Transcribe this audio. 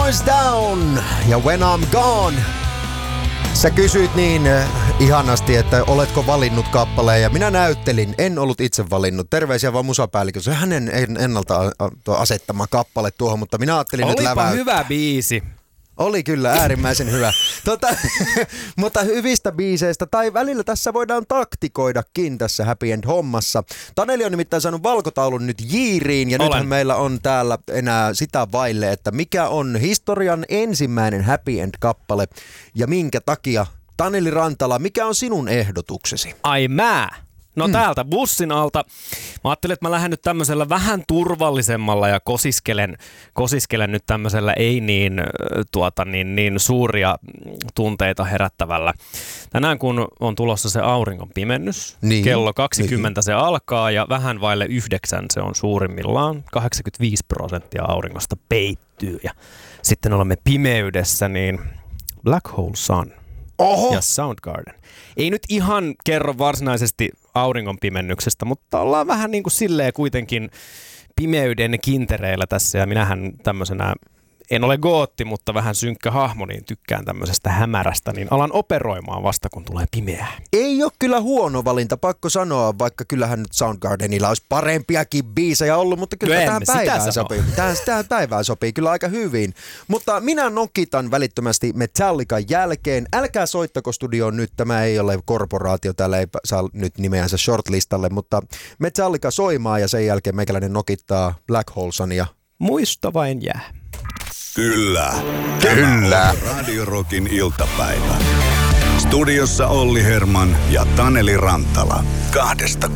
Boys Down ja When I'm Gone. Sä kysyit niin ihanasti, että oletko valinnut kappaleen, ja minä näyttelin. En ollut itse valinnut. Terveisiä vaan musapäällikö. Se hänen ennalta asettama kappale tuohon, mutta minä ajattelin nyt Olipa hyvä biisi. Oli kyllä äärimmäisen hyvä. Mutta hyvistä biiseistä, tai välillä tässä voidaan taktikoidakin tässä Happy End-hommassa. Taneli on nimittäin saanut valkotaulun nyt jiiriin, ja nythän meillä on täällä enää sitä vaille, että mikä on historian ensimmäinen Happy End-kappale, ja minkä takia. Taneli Rantala, mikä on sinun ehdotuksesi? Ai No täältä bussin alta. Mä ajattelin, että mä lähden nyt tämmöisellä vähän turvallisemmalla ja kosiskelen nyt tämmöisellä ei niin suuria tunteita herättävällä. Tänään kun on tulossa se auringon pimennys, kello 20 se alkaa ja vähän vaille 9 se on suurimmillaan. 85% auringosta peittyy ja sitten olemme pimeydessä, niin Black Hole Sun. Oho. Ja Soundgarden. Ei nyt ihan kerro varsinaisesti auringonpimennyksestä, mutta ollaan vähän niin kuin silleen kuitenkin pimeyden kintereillä tässä. Ja minähän tämmöisenä, en ole gootti, mutta vähän synkkä hahmo, niin tykkään tämmöisestä hämärästä, niin alan operoimaan vasta, kun tulee pimeää. Ei ole kyllä huono valinta, pakko sanoa, vaikka kyllähän nyt Soundgardenilla olisi parempiakin biisejä ollut, mutta kyllä tähän päivään sopii kyllä aika hyvin. Mutta minä nokitan välittömästi Metallican jälkeen. Älkää soittako studioon nyt, tämä ei ole korporaatio, täällä ei saa nyt nimeänsä shortlistalle, mutta Metallica soimaa ja sen jälkeen meikäläinen nokittaa Black Hole Sunia. Muista vain jää. Kyllä. Radio Rockin iltapäivä. Studiossa Olli Herman ja Taneli Rantala. 2